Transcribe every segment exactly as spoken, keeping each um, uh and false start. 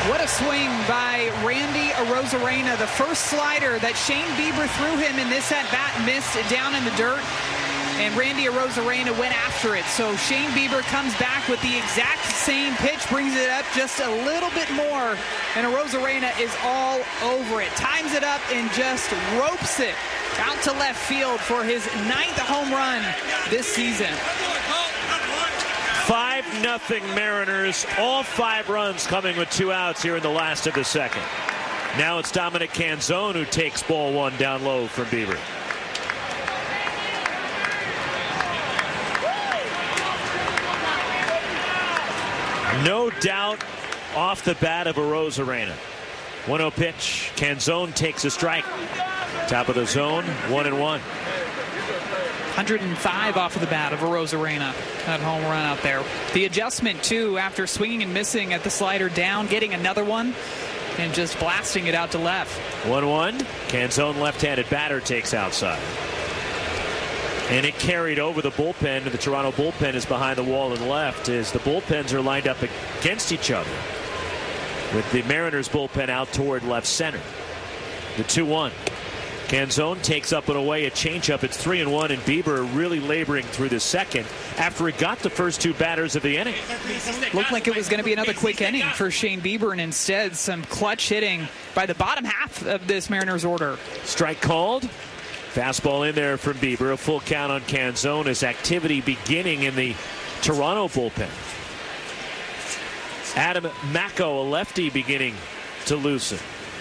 What a swing by Randy Arozarena. The first slider that Shane Bieber threw him in this at-bat missed down in the dirt, and Randy Arozarena went after it. So Shane Bieber comes back with the exact same pitch, brings it up just a little bit more, and Arozarena is all over it. Times it up and just ropes it out to left field for his ninth home run this season. five nothing Mariners, all five runs coming with two outs here in the last of the second. Now it's Dominic Canzone who takes ball one down low from Bieber. No doubt off the bat of Arozarena. one oh pitch. Canzone takes a strike. Top of the zone, one and one. one oh five off of the bat of Arozarena. That home run out there. The adjustment, too, after swinging and missing at the slider down, getting another one, and just blasting it out to left. one one. Canzone, left-handed batter, takes outside. And it carried over the bullpen, and the Toronto bullpen is behind the wall and left as the bullpens are lined up against each other, with the Mariners bullpen out toward left center. The two one. Canzone takes up and away a changeup. It's three and one, and Bieber really laboring through the second after he got the first two batters of the inning. Looked like it was going to be another quick inning for Shane Bieber, and instead some clutch hitting by the bottom half of this Mariners order. Strike called. Fastball in there from Bieber. A full count on Canzone as activity beginning in the Toronto bullpen. Adam Macko, a lefty, beginning to loosen.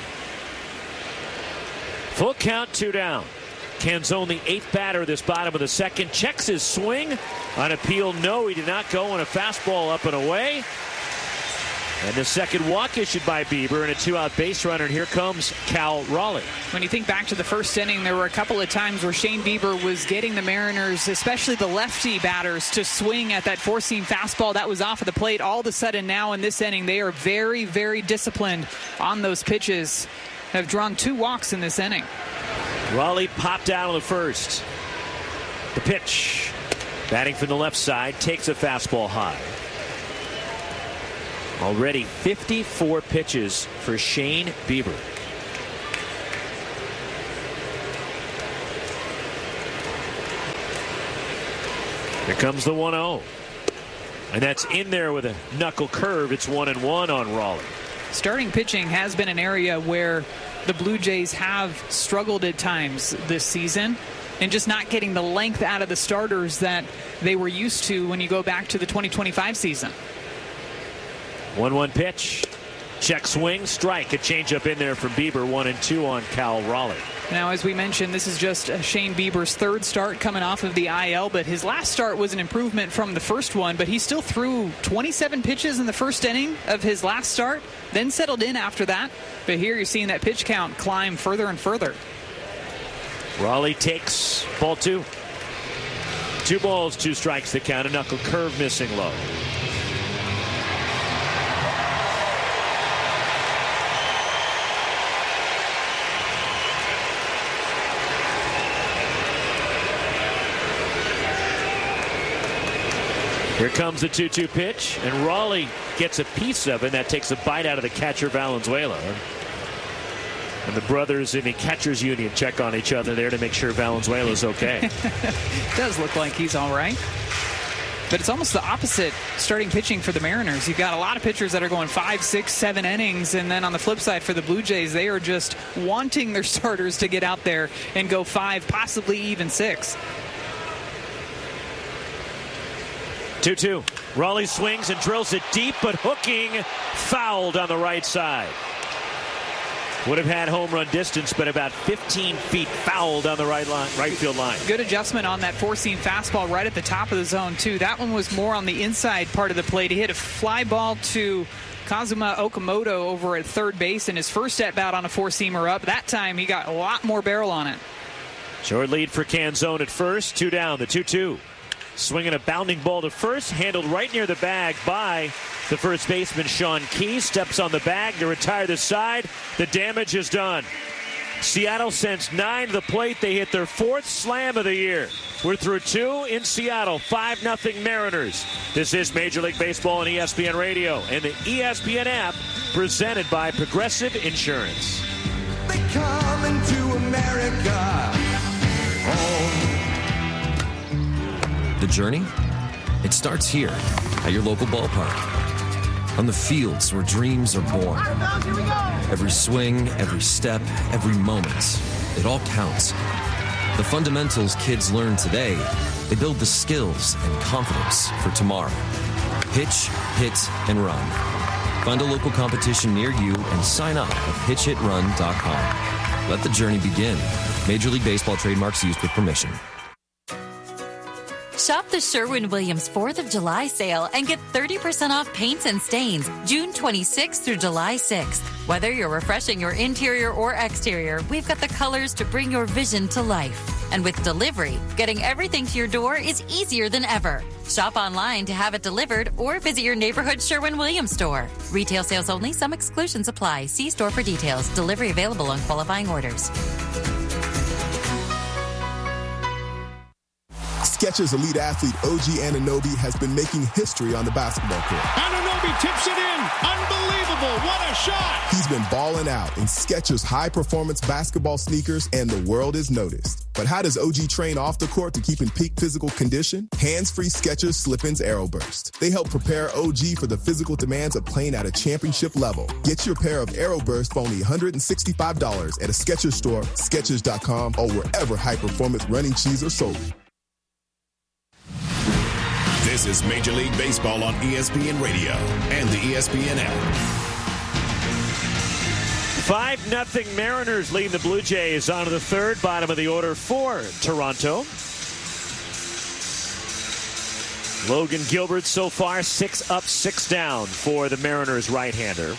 Full count, two down. Canzone, the eighth batter this bottom of the second, checks his swing. On appeal, no, he did not go, and a fastball up and away. And the second walk issued by Bieber, and a two-out base runner, and here comes Cal Raleigh. When you think back to the first inning, there were a couple of times where Shane Bieber was getting the Mariners, especially the lefty batters, to swing at that four-seam fastball that was off of the plate. All of a sudden now in this inning, they are very, very disciplined on those pitches. Have drawn two walks in this inning. Raleigh popped out on the first. The pitch. Batting from the left side, takes a fastball high. Already fifty-four pitches for Shane Bieber. Here comes the one oh. And that's in there with a knuckle curve. It's one and one on Raleigh. Starting pitching has been an area where the Blue Jays have struggled at times this season, and just not getting the length out of the starters that they were used to when you go back to the twenty twenty-five season. one one pitch. Check swing, strike. A changeup in there from Bieber. One and two on Cal Raleigh. Now, as we mentioned, this is just Shane Bieber's third start coming off of the I L, but his last start was an improvement from the first one, but he still threw twenty-seven pitches in the first inning of his last start, then settled in after that. But here you're seeing that pitch count climb further and further. Raleigh takes ball two. Two balls, two strikes the count. A knuckle curve missing low. Here comes the two two pitch, and Raleigh gets a piece of it. That takes a bite out of the catcher, Valenzuela. And the brothers in the catcher's union check on each other there to make sure Valenzuela's okay. Does look like he's all right. But it's almost the opposite starting pitching for the Mariners. You've got a lot of pitchers that are going five, six, seven innings, and then on the flip side for the Blue Jays, they are just wanting their starters to get out there and go five, possibly even six. two two. Raleigh swings and drills it deep, but hooking, fouled on the right side. Would have had home run distance, but about fifteen feet fouled on the right line, right field line. Good adjustment on that four-seam fastball right at the top of the zone, too. That one was more on the inside part of the plate. He hit a fly ball to Kazuma Okamoto over at third base in his first at-bat on a four-seamer up. That time, he got a lot more barrel on it. Short lead for Canzone at first. Two down, the two two. Swinging a bounding ball to first, handled right near the bag by the first baseman, Sean Key. Steps on the bag to retire the side. The damage is done. Seattle sends nine to the plate. They hit their fourth slam of the year. We're through two in Seattle. five nothing Mariners. This is Major League Baseball on E S P N Radio and the E S P N app, presented by Progressive Insurance. They come into America. Oh. The journey? It starts here at your local ballpark. On the fields where dreams are born. Every swing, every step, every moment, it all counts. The fundamentals kids learn today, they build the skills and confidence for tomorrow. Pitch, hit, and run. Find a local competition near you and sign up at pitch hit run dot com. Let the journey begin. Major League Baseball trademarks used with permission. Shop the Sherwin-Williams fourth of July sale and get thirty percent off paints and stains June twenty-sixth through July sixth. Whether you're refreshing your interior or exterior, we've got the colors to bring your vision to life. And with delivery, getting everything to your door is easier than ever. Shop online to have it delivered or visit your neighborhood Sherwin-Williams store. Retail sales only. Some exclusions apply. See store for details. Delivery available on qualifying orders. Skechers Elite Athlete O G Anunoby has been making history on the basketball court. Anunoby tips it in. Unbelievable. What a shot. He's been balling out in Skechers high-performance basketball sneakers, and the world is noticed. But how does O G train off the court to keep in peak physical condition? Hands-free Skechers Slip-ins Aeroburst. They help prepare O G for the physical demands of playing at a championship level. Get your pair of Aeroburst for only one hundred sixty-five dollars at a Skechers store, Skechers dot com, or wherever high-performance running shoes are sold. This is Major League Baseball on E S P N Radio and the E S P N app. five nothing Mariners leading the Blue Jays on to the third, bottom of the order for Toronto. Logan Gilbert so far six up, six down for the Mariners right-hander.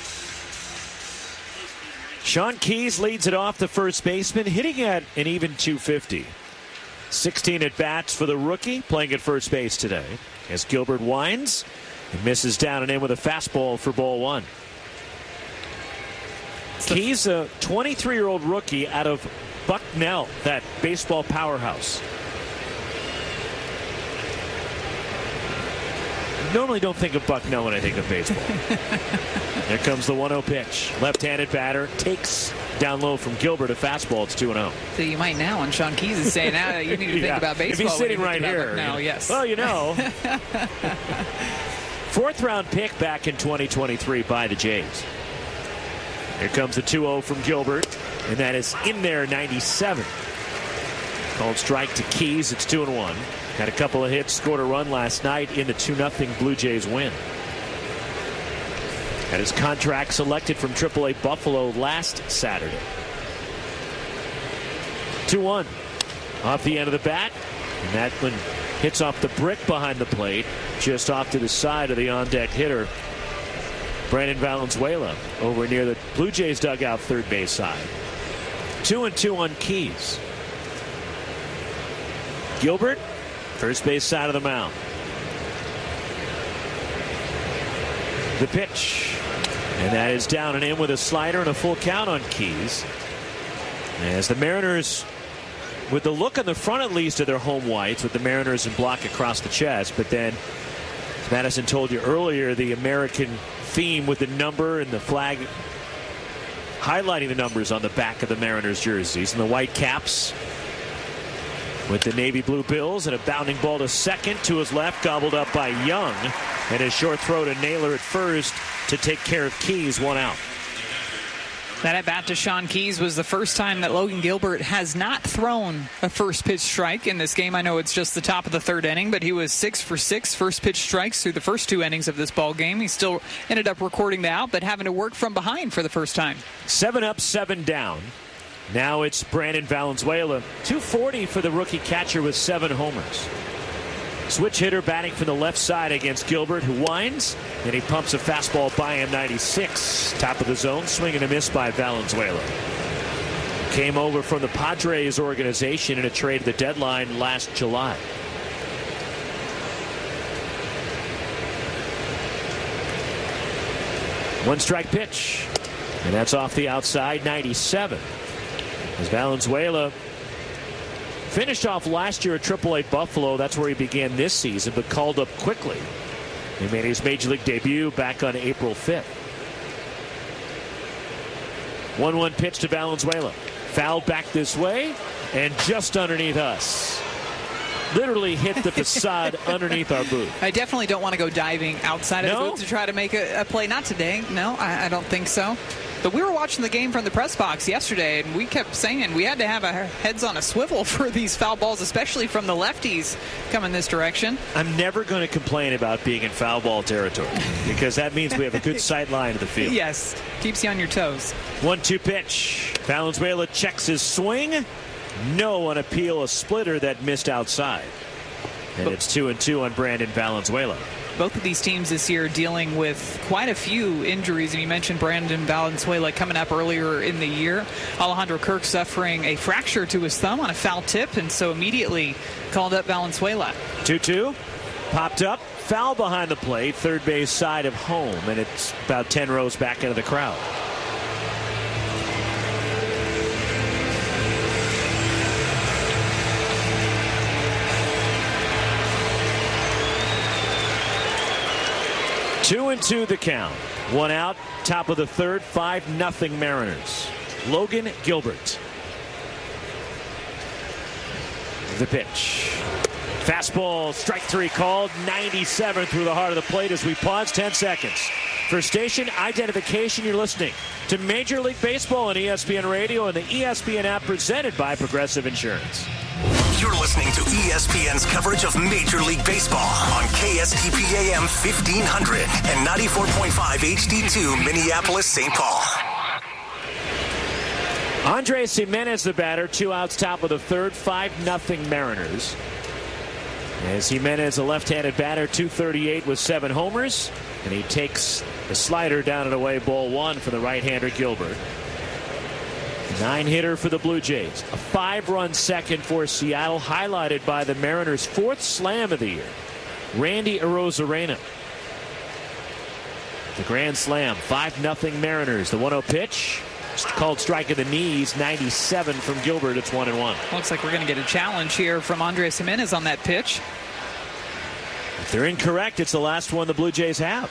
Sean Keyes leads it off, the first baseman, hitting at an even two fifty. sixteen at-bats for the rookie, playing at first base today. As Gilbert winds and misses down and in with a fastball for ball one. He's a twenty-three-year-old rookie out of Bucknell, that baseball powerhouse. Normally don't think of Bucknell when I think of baseball. There comes the one oh pitch. Left-handed batter takes down low from Gilbert, a fastball. It's two and oh. So you might now, when Sean Keyes is saying, now you need to think yeah. about baseball. If he's sitting right here. Now, yes. Well, you know. Fourth round pick back in twenty twenty-three by the Jays. Here comes the two oh from Gilbert, and that is in there, ninety-seven. Called strike to Keyes. It's two and one. Had a couple of hits, scored a run last night in the two nothing Blue Jays win. Had his contract selected from triple A Buffalo last Saturday. two one off the end of the bat. And that one hits off the brick behind the plate, just off to the side of the on-deck hitter, Brandon Valenzuela, over near the Blue Jays dugout third base side. Two and two on Keyes. Gilbert, first base side of the mound. The pitch. And that is down and in with a slider and a full count on Keyes. As the Mariners, with the look on the front at least of their home whites, with the Mariners in block across the chest, but then, as Madison told you earlier, the American theme with the number and the flag highlighting the numbers on the back of the Mariners jerseys, and the white caps with the navy blue bills, and a bounding ball to second to his left, gobbled up by Young, and his short throw to Naylor at first to take care of Keyes, one out. That at bat to Sean Keyes was the first time that Logan Gilbert has not thrown a first pitch strike in this game. I know it's just the top of the third inning, but he was six for six first pitch strikes through the first two innings of this ball game. He still ended up recording the out, but having to work from behind for the first time. Seven up, seven down. Now it's Brandon Valenzuela. two forty for the rookie catcher with seven homers. Switch hitter batting from the left side against Gilbert, who winds, and he pumps a fastball by him, ninety-six. Top of the zone, swing and a miss by Valenzuela. Came over from the Padres organization in a trade at the deadline last July. One strike pitch, and that's off the outside, ninety-seven. As Valenzuela finished off last year at triple A Buffalo. That's where he began this season, but called up quickly. He made his Major League debut back on April fifth. one one pitch to Valenzuela. Fouled back this way and just underneath us. Literally hit the facade underneath our booth. I definitely don't want to go diving outside of no? the booth to try to make a, a play. Not today. No, I, I don't think so. But we were watching the game from the press box yesterday, and we kept saying we had to have our heads on a swivel for these foul balls, especially from the lefties coming this direction. I'm never going to complain about being in foul ball territory because that means we have a good sight line to the field. Yes, keeps you on your toes. one two pitch. Valenzuela checks his swing. No on appeal, a splitter that missed outside. And but, it's two and two on Brandon Valenzuela. Both of these teams this year dealing with quite a few injuries, and you mentioned Brandon Valenzuela coming up earlier in the year. Alejandro Kirk suffering a fracture to his thumb on a foul tip, and so immediately called up Valenzuela. two two, popped up, foul behind the plate, third base side of home, and it's about ten rows back into the crowd. Two and two the count. One out, top of the third, five nothing Mariners. Logan Gilbert. The pitch. Fastball, strike three called, ninety-seven through the heart of the plate as we pause ten seconds. For station identification, you're listening to Major League Baseball on E S P N Radio and the E S P N app presented by Progressive Insurance. You're listening to E S P N's coverage of Major League Baseball on K S T P A M fifteen hundred and ninety-four point five H D two Minneapolis, Saint Paul. Andres Jimenez, the batter, two outs, top of the third, five nothing Mariners. As Jimenez, a left-handed batter, two thirty-eight with seven homers, and he takes the slider down and away, ball one for the right-hander Gilbert. Nine hitter for the Blue Jays. A five-run second for Seattle, highlighted by the Mariners' fourth slam of the year. Randy Arozarena. The grand slam, five nothing Mariners. The one oh pitch, called strike of the knees, ninety-seven from Gilbert. It's one and one. Looks like we're going to get a challenge here from Andres Jimenez on that pitch. If they're incorrect, it's the last one the Blue Jays have.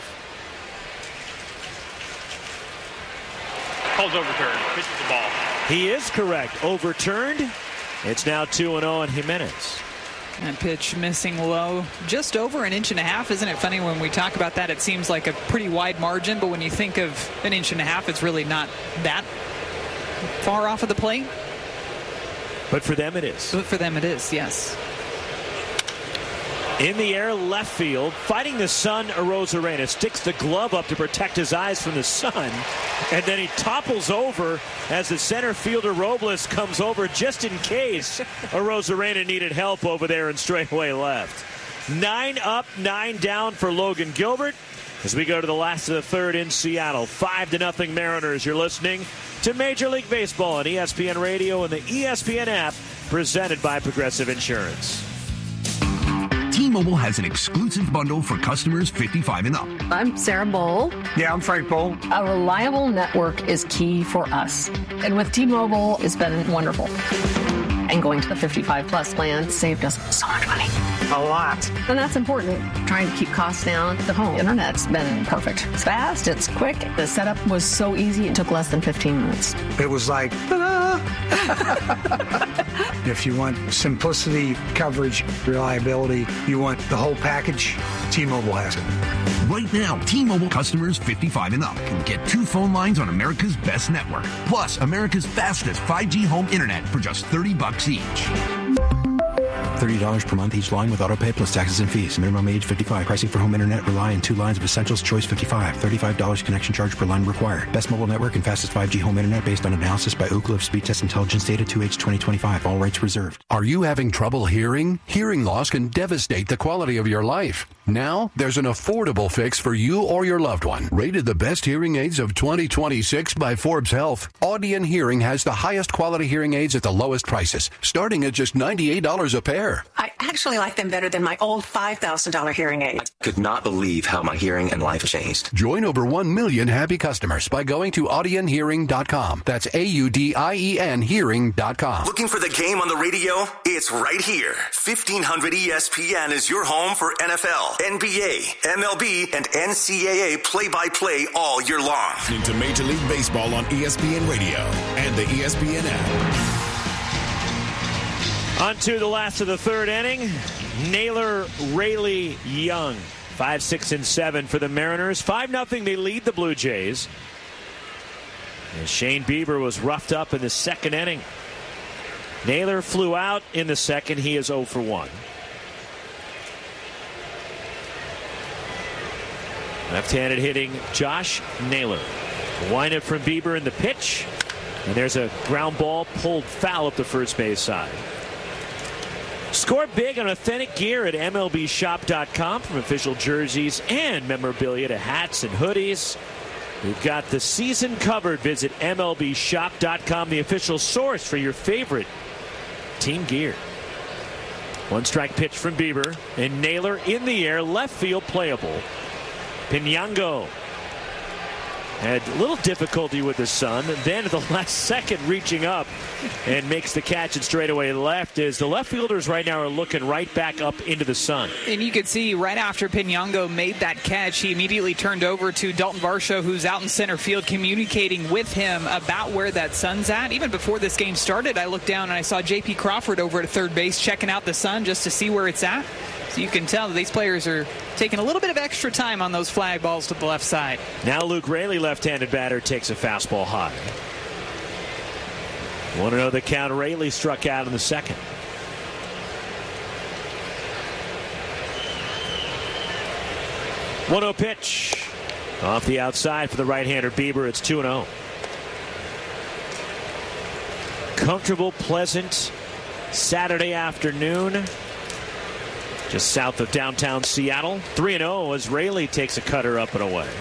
Call's overturned. Pitches the ball. He is correct. Overturned. It's now two and oh on Jimenez. That pitch missing low, just over an inch and a half. Isn't it funny when we talk about that? It seems like a pretty wide margin, but when you think of an inch and a half, it's really not that far off of the plate. But for them, it is. But for them, it is, yes. In the air, left field, fighting the sun, Arozarena sticks the glove up to protect his eyes from the sun, and then he topples over as the center fielder Robles comes over just in case Arozarena needed help over there in straightaway left. Nine up, nine down for Logan Gilbert as we go to the last of the third in Seattle. Five to nothing Mariners. You're listening to Major League Baseball on E S P N Radio and the E S P N app, presented by Progressive Insurance. T-Mobile has an exclusive bundle for customers fifty-five and up. I'm Sarah Bowl. Yeah, I'm Frank Bowl. A reliable network is key for us. And with T-Mobile, it's been wonderful. And going to the fifty-five plus plan saved us so much money. A lot. And that's important. Trying to keep costs down. The home internet's been perfect. It's fast. It's quick. The setup was so easy. It took less than fifteen minutes. It was like, ta-da! If you want simplicity, coverage, reliability, you want the whole package, T-Mobile has it. Right now, T-Mobile customers fifty-five and up can get two phone lines on America's best network, plus America's fastest five G home internet for just thirty bucks each. thirty dollars per month each line with auto pay plus taxes and fees. Minimum age fifty-five. Pricing for home internet rely on two lines of Essentials. Choice fifty-five. thirty-five dollars connection charge per line required. Best mobile network and fastest five G home internet based on analysis by Ookla of Speed Test Intelligence data two H twenty twenty-five. All rights reserved. Are you having trouble hearing? Hearing loss can devastate the quality of your life. Now, there's an affordable fix for you or your loved one. Rated the best hearing aids of twenty twenty-six by Forbes Health, Audion Hearing has the highest quality hearing aids at the lowest prices, starting at just ninety-eight dollars a pair. I actually like them better than my old five thousand dollars hearing aid. I could not believe how my hearing and life changed. Join over one million happy customers by going to audion hearing dot com. That's A U D I E N hearing dot com. Looking for the game on the radio? It's right here. fifteen hundred E S P N is your home for N F L, N B A, M L B, and N C double A play-by-play all year long. Listening to Major League Baseball on E S P N Radio and the E S P N app. On to the last of the third inning. Naylor, Raley, Young. Five, six, and seven for the Mariners. Five nothing. They lead the Blue Jays. And Shane Bieber was roughed up in the second inning. Naylor flew out in the second. He is oh for one. Left-handed hitting Josh Naylor. Windup from Bieber in the pitch. And there's a ground ball pulled foul up the first base side. Score big on authentic gear at M L B shop dot com, from official jerseys and memorabilia to hats and hoodies. We've got the season covered. Visit M L B shop dot com, the official source for your favorite team gear. One strike pitch from Bieber, and Naylor in the air, left field, playable. Pinango had a little difficulty with the sun, and then at the last second reaching up and makes the catch and straightaway left. As the left fielders right now are looking right back up into the sun. And you could see right after Pinango made that catch, he immediately turned over to Dalton Varsho, who's out in center field, communicating with him about where that sun's at. Even before this game started, I looked down and I saw J P Crawford over at third base checking out the sun just to see where it's at. So you can tell that these players are taking a little bit of extra time on those flag balls to the left side. Now Luke Raley, left-handed batter, takes a fastball high. Want to know the count? Raley struck out in the second. one oh pitch. Off the outside for the right-hander Bieber. It's two and oh. Comfortable, pleasant Saturday afternoon. Just south of downtown Seattle. three and oh as Raley takes a cutter up and away.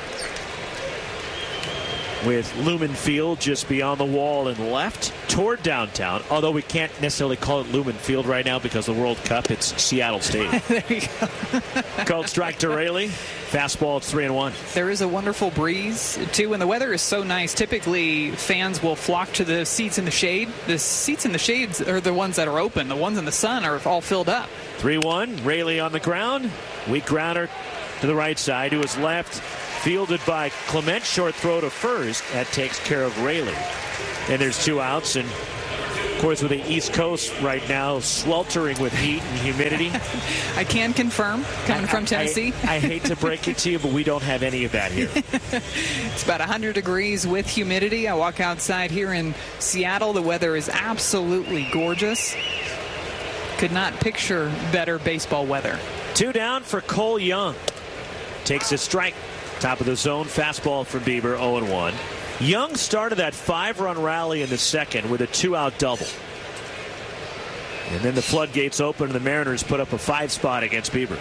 With Lumen Field just beyond the wall and left toward downtown. Although we can't necessarily call it Lumen Field right now because of the World Cup. It's Seattle Stadium. There you go. Called strike to Raley. Fastball, it's three and one. There is a wonderful breeze, too, and the weather is so nice. Typically, fans will flock to the seats in the shade. The seats in the shades are the ones that are open. The ones in the sun are all filled up. three one. Raley on the ground. Weak grounder to the right side, who is left. Fielded by Clement. Short throw to first. That takes care of Raley. And there's two outs. And, of course, with the East Coast right now sweltering with heat and humidity. I can confirm, coming I, from Tennessee. I, I hate to break it to you, but we don't have any of that here. It's about one hundred degrees with humidity. I walk outside here in Seattle. The weather is absolutely gorgeous. Could not picture better baseball weather. Two down for Cole Young. Takes a strike. Top of the zone, fastball from Bieber, oh and one. Young started that five-run rally in the second with a two-out double. And then the floodgates open and the Mariners put up a five spot against Bieber.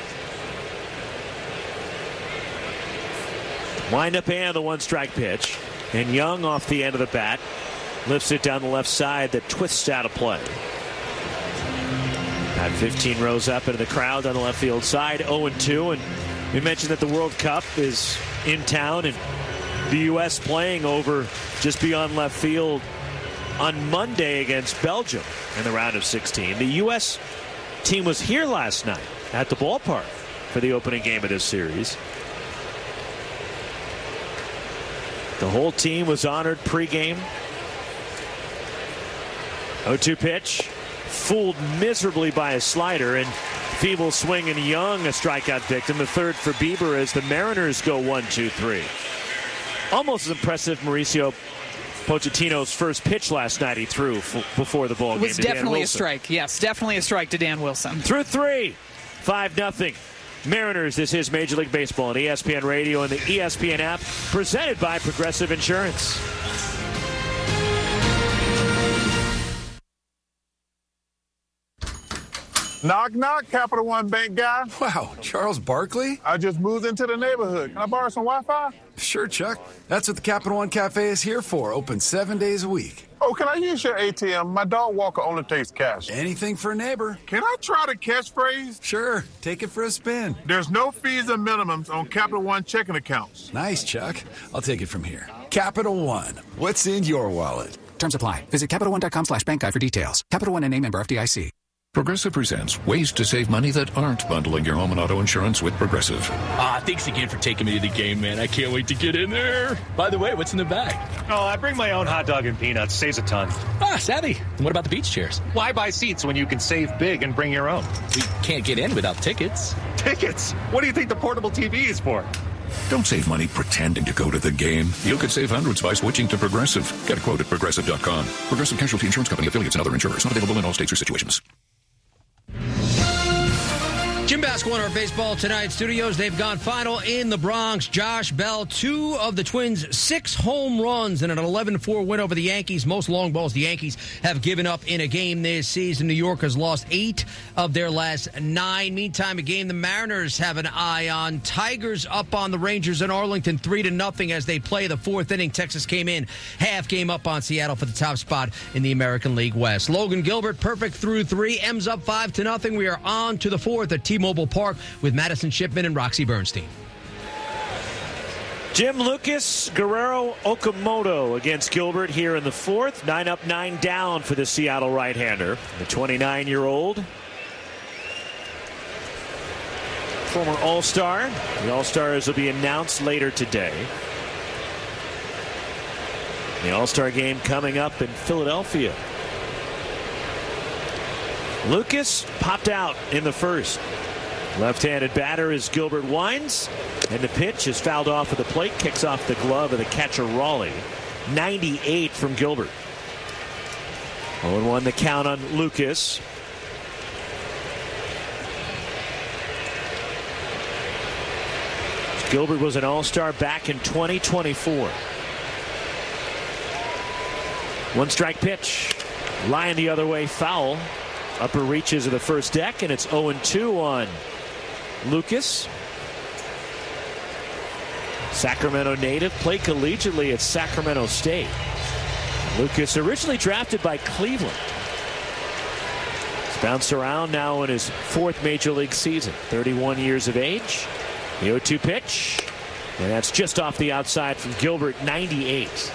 Wind up and the one-strike pitch. And Young off the end of the bat lifts it down the left side that twists out of play. At fifteen rows up into the crowd on the left field side, oh and two. And we mentioned that the World Cup is in town and the U S playing over just beyond left field on Monday against Belgium in the round of sixteen. The U S team was here last night at the ballpark for the opening game of this series. The whole team was honored pregame. oh two pitch. Fooled miserably by a slider, and feeble swing and Young a strikeout victim. The third for Bieber as the Mariners go one two three. Almost as impressive Mauricio Pochettino's first pitch last night he threw f- before the ball game. It was definitely a strike. Yes, definitely a strike to Dan Wilson. Through three. five nothing. Mariners. This is Major League Baseball on E S P N Radio and the E S P N app, presented by Progressive Insurance. Knock, knock, Capital One Bank guy. Wow, Charles Barkley? I just moved into the neighborhood. Can I borrow some Wi-Fi? Sure, Chuck. That's what the Capital One Cafe is here for. Open seven days a week. Oh, can I use your A T M? My dog walker only takes cash. Anything for a neighbor. Can I try the catchphrase? Sure. Take it for a spin. There's no fees or minimums on Capital One checking accounts. Nice, Chuck. I'll take it from here. Capital One. What's in your wallet? Terms apply. Visit CapitalOne.com slash bank guide for details. Capital One and a member F D I C. Progressive presents ways to save money that aren't bundling your home and auto insurance with Progressive. Ah, thanks again for taking me to the game, man. I can't wait to get in there. By the way, what's in the bag? Oh, I bring my own hot dog and peanuts. Saves a ton. Ah, savvy. And what about the beach chairs? Why buy seats when you can save big and bring your own? We can't get in without tickets. Tickets? What do you think the portable T V is for? Don't save money pretending to go to the game. You could save hundreds by switching to Progressive. Get a quote at Progressive dot com. Progressive Casualty Insurance Company, affiliates, and other insurers. Not available in all states or situations. Jim Basketball in our baseball tonight studios. They've gone final in the Bronx. Josh Bell, two of the Twins' six home runs in an eleven four win over the Yankees. Most long balls the Yankees have given up in a game this season. New York has lost eight of their last nine. Meantime, a game the Mariners have an eye on. Tigers up on the Rangers in Arlington three to nothing as they play the fourth inning. Texas came in half game up on Seattle for the top spot in the American League West. Logan Gilbert, perfect through three. M's up five to nothing. We are on to the fourth at T-Mobile Park with Madison Shipman and Roxy Bernstein. Jim Lucas, Guerrero, Okamoto against Gilbert here in the fourth. Nine up, nine down for the Seattle right-hander. The twenty-nine-year-old former All-Star. The All-Stars will be announced later today. The All-Star game coming up in Philadelphia. Lucas popped out in the first. Left-handed batter is Gilbert Wines, and the pitch is fouled off of the plate, kicks off the glove of the catcher Raleigh. ninety-eight from Gilbert. oh and one the count on Lucas. Gilbert was an All-Star back in twenty twenty-four. One strike pitch, line the other way, foul. Upper reaches of the first deck, and it's oh and two on Lucas. Sacramento native, played collegiately at Sacramento State. Lucas originally drafted by Cleveland. He's bounced around now in his fourth major league season. thirty-one years of age. The oh two pitch, and that's just off the outside from Gilbert, ninety-eight.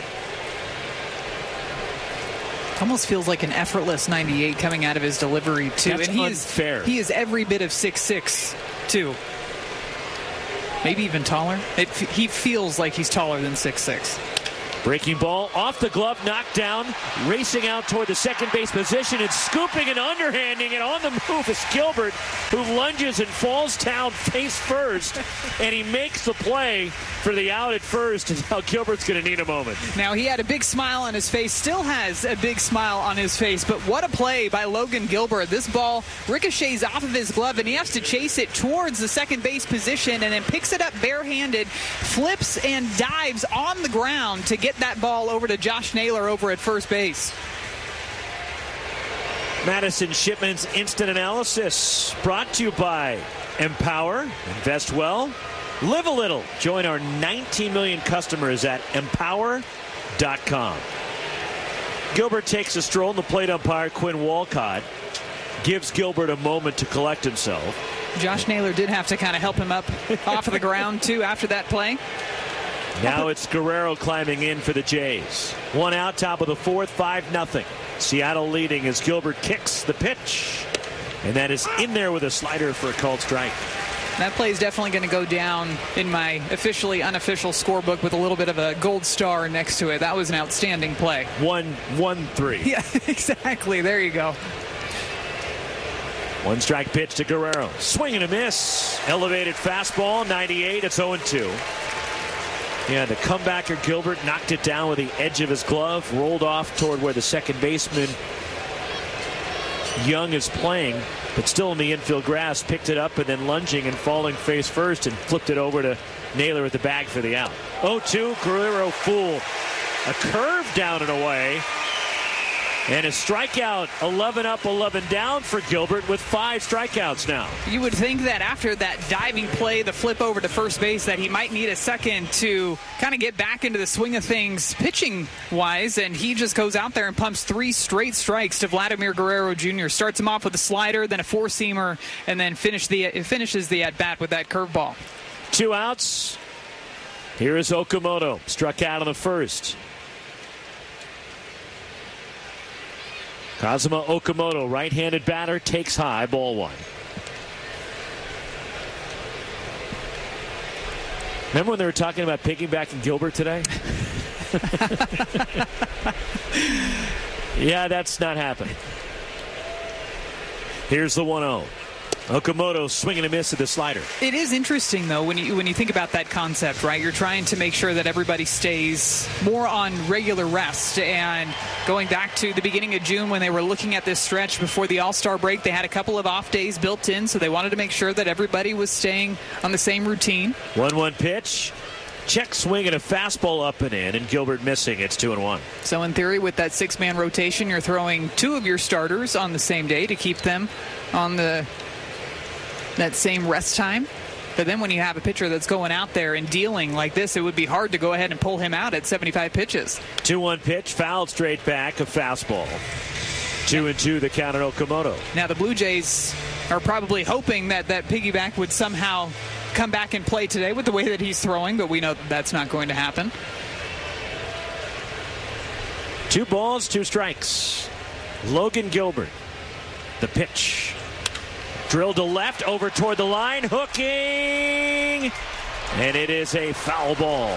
Almost feels like an effortless ninety-eight coming out of his delivery, too. That's and he unfair. Is, he is every bit of six six, too. Maybe even taller. It, he feels like he's taller than six six. Breaking ball off the glove, knocked down, racing out toward the second base position and scooping and underhanding it on the move is Gilbert, who lunges and falls down face first, and he makes the play for the out at first. And now Gilbert's going to need a moment. Now he had a big smile on his face, still has a big smile on his face, but what a play by Logan Gilbert. This ball ricochets off of his glove, and he has to chase it towards the second base position, and then picks it up barehanded, flips and dives on the ground to get that ball over to Josh Naylor over at first base. Madison Shipman's instant analysis brought to you by Empower. Invest well, live a little. Join our nineteen million customers at empower dot com. Gilbert takes a stroll, and the plate umpire Quinn Walcott gives Gilbert a moment to collect himself. Josh Naylor did have to kind of help him up off of the ground too after that play. Now it's Guerrero climbing in for the Jays. One out, top of the fourth, five nothing. Seattle leading as Gilbert kicks the pitch. And that is in there with a slider for a called strike. That play is definitely going to go down in my officially unofficial scorebook with a little bit of a gold star next to it. That was an outstanding play. One, one, three. Yeah, exactly. There you go. One strike pitch to Guerrero. Swing and a miss. Elevated fastball, ninety-eight. It's oh and two. Yeah, the comebacker Gilbert knocked it down with the edge of his glove, rolled off toward where the second baseman Young is playing, but still in the infield grass, picked it up and then lunging and falling face first and flipped it over to Naylor at the bag for the out. oh two, Guerrero fool. A curve down and away. And a strikeout, eleven up, eleven down for Gilbert with five strikeouts now. You would think that after that diving play, the flip over to first base, that he might need a second to kind of get back into the swing of things pitching-wise, and he just goes out there and pumps three straight strikes to Vladimir Guerrero Junior Starts him off with a slider, then a four-seamer, and then finish the, finishes the at-bat with that curveball. Two outs. Here is Okamoto, struck out on the first. Kazuma Okamoto, right-handed batter, takes high, ball one. Remember when they were talking about piggybacking Gilbert today? Yeah, that's not happening. Here's the one oh. Okamoto swinging a miss at the slider. It is interesting, though, when you when you think about that concept, right? You're trying to make sure that everybody stays more on regular rest. And going back to the beginning of June when they were looking at this stretch before the All-Star break, they had a couple of off days built in, so they wanted to make sure that everybody was staying on the same routine. one one pitch. Check swing and a fastball up and in, and Gilbert missing. It's two and one. So in theory, with that six-man rotation, you're throwing two of your starters on the same day to keep them on the that same rest time. But then when you have a pitcher that's going out there and dealing like this, it would be hard to go ahead and pull him out at seventy-five pitches. two one pitch, fouled straight back, a fastball. Two and two, the count on Okamoto. Now the Blue Jays are probably hoping that that piggyback would somehow come back and play today with the way that he's throwing, but we know that that's not going to happen. Two balls, two strikes. Logan Gilbert, the pitch. Drilled to left, over toward the line, hooking, and it is a foul ball.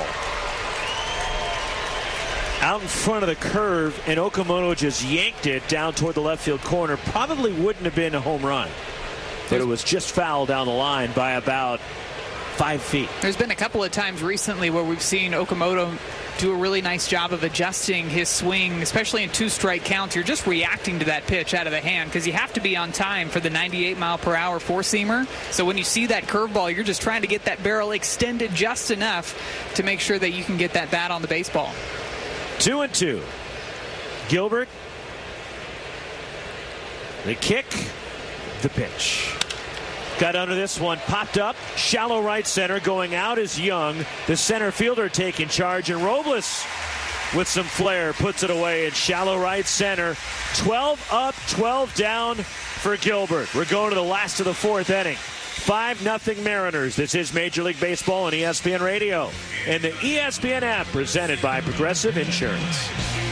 Out in front of the curve, and Okamoto just yanked it down toward the left field corner. Probably wouldn't have been a home run, but it was just fouled down the line by about five feet. There's been a couple of times recently where we've seen Okamoto do a really nice job of adjusting his swing, especially in two strike counts. You're just reacting to that pitch out of the hand because you have to be on time for the ninety-eight mile per hour four-seamer. So when you see that curveball, you're just trying to get that barrel extended just enough to make sure that you can get that bat on the baseball. Two and two. Gilbert, the kick, the pitch. Got under this one, popped up, shallow right center, going out is Young. The center fielder taking charge, and Robles with some flair puts it away in shallow right center. twelve up, twelve down for Gilbert. We're going to the last of the fourth inning. five nothing Mariners. This is Major League Baseball on E S P N Radio and the E S P N app, presented by Progressive Insurance.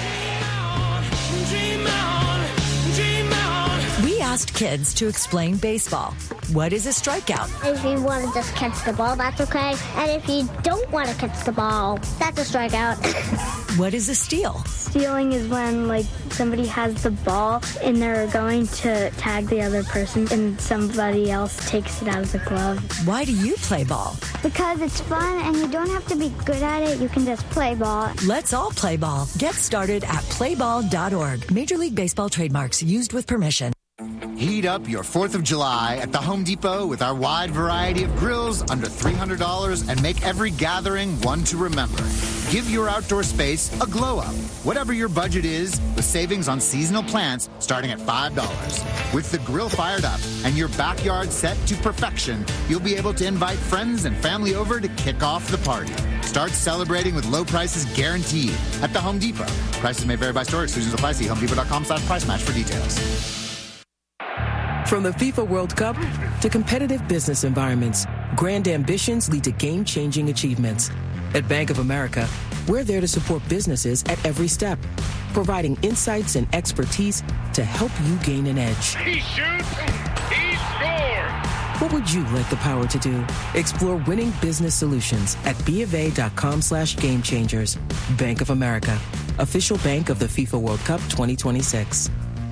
We asked kids to explain baseball. What is a strikeout? If you want to just catch the ball, that's okay. And if you don't want to catch the ball, that's a strikeout. What is a steal? Stealing is when, like, somebody has the ball and they're going to tag the other person and somebody else takes it out of the glove. Why do you play ball? Because it's fun and you don't have to be good at it. You can just play ball. Let's all play ball. Get started at play ball dot org. Major League Baseball trademarks used with permission. Heat up your fourth of July at the Home Depot with our wide variety of grills under three hundred dollars and make every gathering one to remember. Give your outdoor space a glow up. Whatever your budget is, with savings on seasonal plants starting at five dollars. With the grill fired up and your backyard set to perfection, you'll be able to invite friends and family over to kick off the party. Start celebrating with low prices guaranteed at the Home Depot. Prices may vary by store. Exclusions apply. See homedepot.com slash price match for details. From the FIFA World Cup to competitive business environments, grand ambitions lead to game-changing achievements. At Bank of America, we're there to support businesses at every step, providing insights and expertise to help you gain an edge. He shoots, he scores! What would you like the power to do? Explore winning business solutions at BofA.com slash game changers. Bank of America, official bank of the FIFA World Cup twenty twenty-six.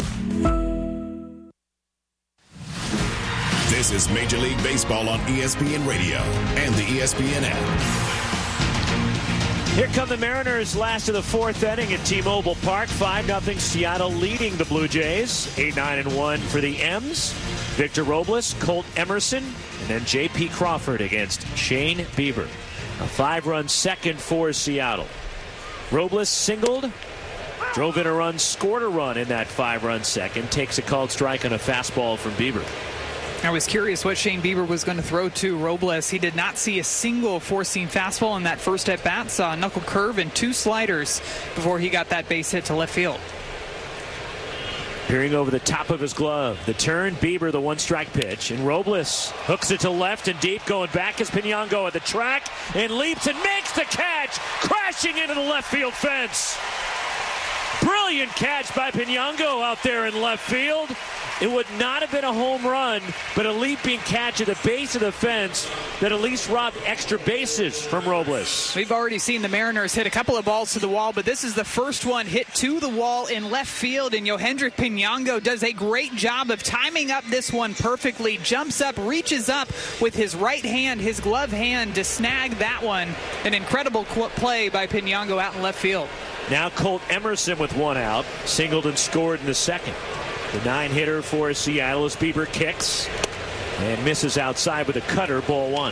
This is Major League Baseball on E S P N Radio and the E S P N app. Here come the Mariners, last of the fourth inning at T-Mobile Park. five nothing Seattle leading the Blue Jays. eight nine and one for the M's. Victor Robles, Colt Emerson, and then J P Crawford against Shane Bieber. A five-run second for Seattle. Robles singled, Drove in a run, scored a run in that five-run second. Takes a called strike on a fastball from Bieber. I was curious what Shane Bieber was going to throw to Robles. He did not see a single four-seam fastball in that first at-bat. Saw a knuckle curve and two sliders before he got that base hit to left field. Peering over the top of his glove. The turn, Bieber, the one-strike pitch. And Robles hooks it to left and deep. Going back is Pinango at the track. And leaps and makes the catch. Crashing into the left field fence. Brilliant catch by Pinango out there in left field. It would not have been a home run, but a leaping catch at the base of the fence that at least robbed extra bases from Robles. We've already seen the Mariners hit a couple of balls to the wall, but this is the first one hit to the wall in left field, and Yohendrick Pinango does a great job of timing up this one perfectly. Jumps up, reaches up with his right hand, his glove hand, to snag that one. An incredible play by Pinango out in left field. Now Colt Emerson with one out, singled and scored in the second. The nine-hitter for Seattle as Bieber kicks and misses outside with a cutter, ball one.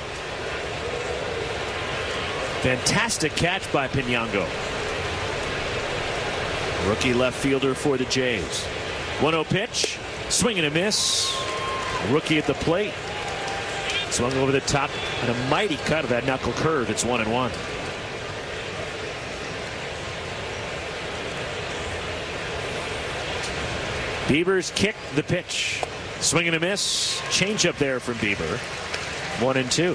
Fantastic catch by Pinango. Rookie left fielder for the Jays. one oh pitch, swing and a miss. Rookie at the plate. Swung over the top and a mighty cut of that knuckle curve. It's one and one. Bieber's kick, the pitch. Swing and a miss. Change up there from Bieber. One and two.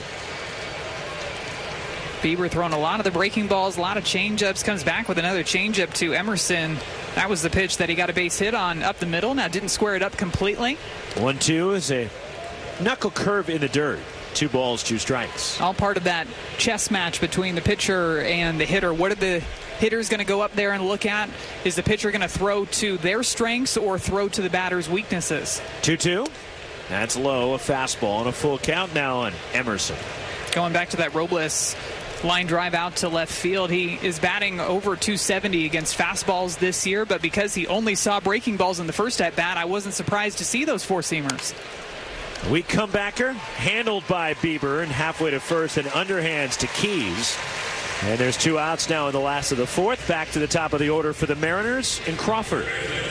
Bieber throwing a lot of the breaking balls, a lot of change-ups. Comes back with another change-up to Emerson. That was the pitch that he got a base hit on up the middle. Now didn't square it up completely. one two is a knuckle curve in the dirt. Two balls, two strikes. All part of that chess match between the pitcher and the hitter. What are the hitters going to go up there and look at? Is the pitcher going to throw to their strengths or throw to the batter's weaknesses? two two. That's low. A fastball and a full count now on Emerson. Going back to that Robles line drive out to left field. He is batting over two seventy against fastballs this year, but because he only saw breaking balls in the first at bat, I wasn't surprised to see those four-seamers. Weak comebacker, handled by Bieber, and halfway to first and underhands to Keys. And there's two outs now in the last of the fourth. Back to the top of the order for the Mariners in Crawford.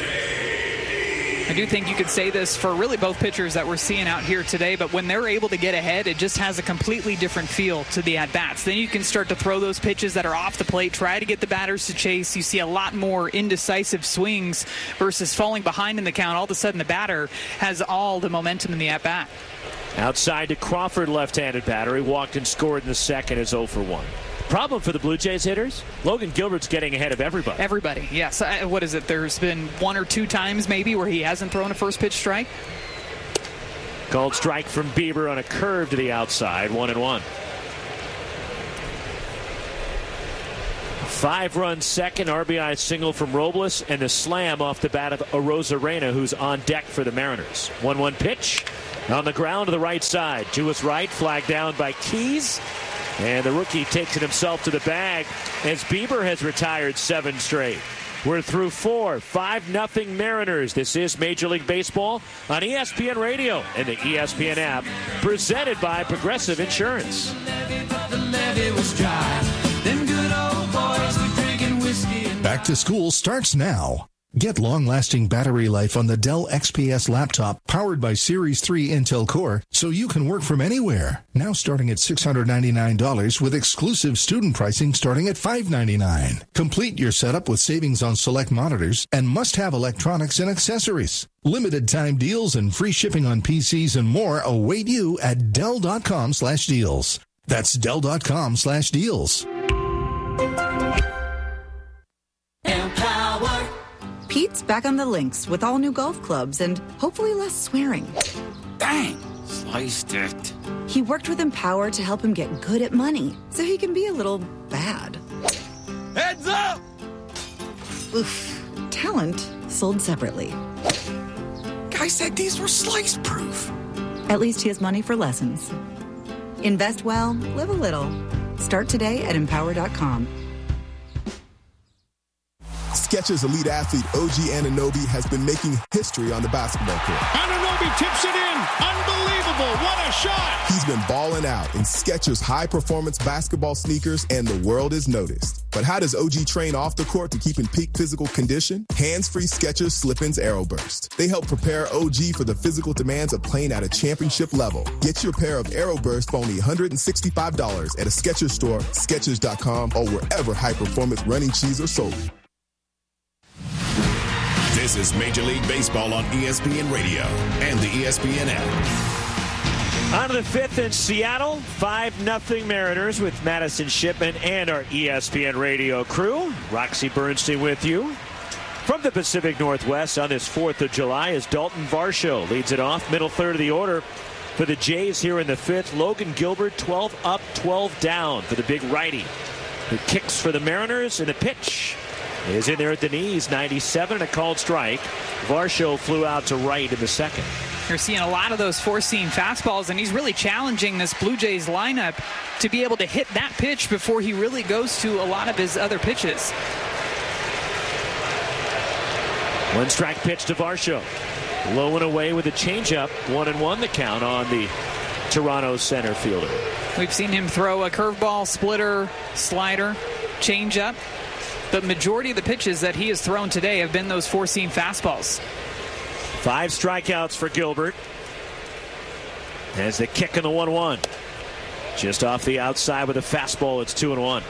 I do think you could say this for really both pitchers that we're seeing out here today, but when they're able to get ahead, it just has a completely different feel to the at-bats. Then you can start to throw those pitches that are off the plate, try to get the batters to chase. You see a lot more indecisive swings versus falling behind in the count. All of a sudden, the batter has all the momentum in the at-bat. Outside to Crawford, left-handed batter. He walked and scored in the second as oh for one. Problem for the Blue Jays hitters, Logan Gilbert's getting ahead of everybody. Everybody, yes. Uh, what is it? There's been one or two times maybe where he hasn't thrown a first pitch strike. Called strike from Bieber on a curve to the outside, one and one. Five-run second, R B I single from Robles, and the slam off the bat of Arozarena, who's on deck for the Mariners. one one pitch on the ground to the right side. To his right, flagged down by Keys. And the rookie takes it himself to the bag as Bieber has retired seven straight. We're through four. five nothing Mariners. This is Major League Baseball on E S P N Radio and the E S P N app. Presented by Progressive Insurance. Back to school starts now. Get long-lasting battery life on the Dell X P S laptop powered by Series three Intel Core so you can work from anywhere. Now starting at six hundred ninety-nine dollars with exclusive student pricing starting at five hundred ninety-nine dollars. Complete your setup with savings on select monitors and must-have electronics and accessories. Limited time deals and free shipping on P Cs and more await you at Dell.com slash deals. That's Dell.com slash deals. Pete's back on the links with all new golf clubs and hopefully less swearing. Dang, sliced it. He worked with Empower to help him get good at money so he can be a little bad. Heads up! Oof. Talent sold separately. Guy said these were slice proof. At least he has money for lessons. Invest well, live a little. Start today at empower dot com. Skechers elite athlete O G Anunoby has been making history on the basketball court. Anunoby tips it in. Unbelievable. What a shot. He's been balling out in Skechers high-performance basketball sneakers, and the world is noticed. But how does O G train off the court to keep in peak physical condition? Hands-free Skechers Slip-ins AeroBurst. They help prepare O G for the physical demands of playing at a championship level. Get your pair of AeroBurst for only one hundred sixty-five dollars at a Skechers store, Skechers dot com, or wherever high-performance running shoes are sold. This is Major League Baseball on E S P N Radio and the E S P N app. On to the fifth in Seattle, five nothing Mariners with Madison Shipman and our E S P N Radio crew. Roxy Bernstein with you from the Pacific Northwest on this fourth of July as Dalton Varsho leads it off. Middle third of the order for the Jays here in the fifth. Logan Gilbert, twelve up, twelve down for the big righty who kicks for the Mariners, and the pitch is in there at the knees. ninety-seven and a called strike. Varsho flew out to right in the second. You're seeing a lot of those four-seam fastballs, and he's really challenging this Blue Jays lineup to be able to hit that pitch before he really goes to a lot of his other pitches. One strike pitch to Varsho. Low and away with a changeup. One and one the count on the Toronto center fielder. We've seen him throw a curveball, splitter, slider, changeup. The majority of the pitches that he has thrown today have been those four-seam fastballs. Five strikeouts for Gilbert. As the kick in the one one. Just off the outside with a fastball, it's two and one.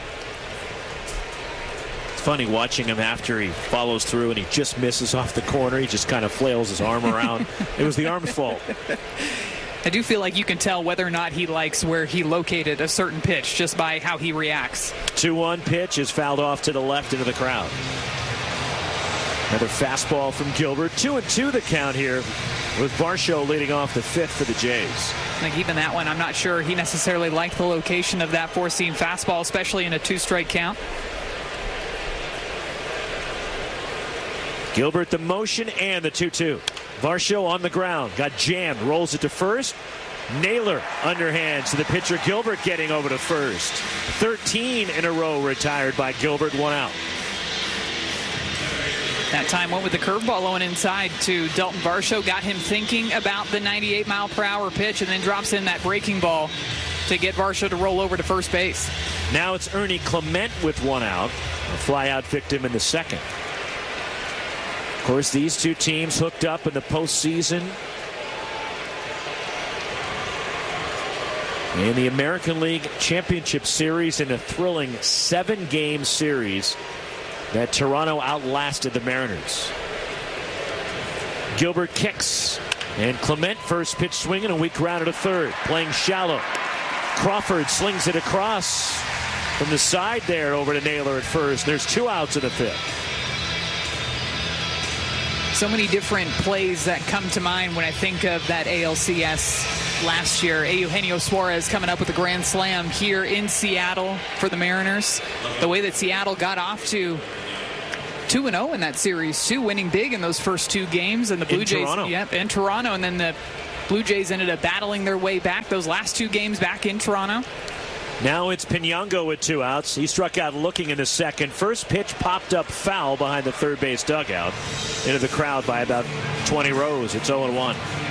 It's funny watching him after he follows through and he just misses off the corner. He just kind of flails his arm around. It was the arm's fault. I do feel like you can tell whether or not he likes where he located a certain pitch just by how he reacts. two one pitch is fouled off to the left into the crowd. Another fastball from Gilbert. Two and two the count here with Varsho leading off the fifth for the Jays. I think even that one, I'm not sure he necessarily liked the location of that four-seam fastball, especially in a two-strike count. Gilbert the motion and the two two. Varsho on the ground. Got jammed. Rolls it to first. Naylor underhands to the pitcher. Gilbert getting over to first. thirteen in a row retired by Gilbert. One out. That time went with the curveball on inside to Dalton Varsho. Got him thinking about the ninety-eight mile per hour pitch and then drops in that breaking ball to get Varsho to roll over to first base. Now it's Ernie Clement with one out. A fly out victim in the second. Of course, these two teams hooked up in the postseason in the American League Championship Series in a thrilling seven-game series that Toronto outlasted the Mariners. Gilbert kicks, and Clement first pitch swinging, and we grounded to third, playing shallow. Crawford slings it across from the side there over to Naylor at first. There's two outs in the fifth. So many different plays that come to mind when I think of that A L C S last year. Eugenio Suarez coming up with a grand slam here in Seattle for the Mariners. The way that Seattle got off to two and oh in that series, too, winning big in those first two games. And the Blue in Jays, Toronto. Yep, in Toronto. And then the Blue Jays ended up battling their way back those last two games back in Toronto. Now it's Pinango with two outs. He struck out looking in the second. First pitch popped up foul behind the third base dugout into the crowd by about twenty rows. It's oh and one.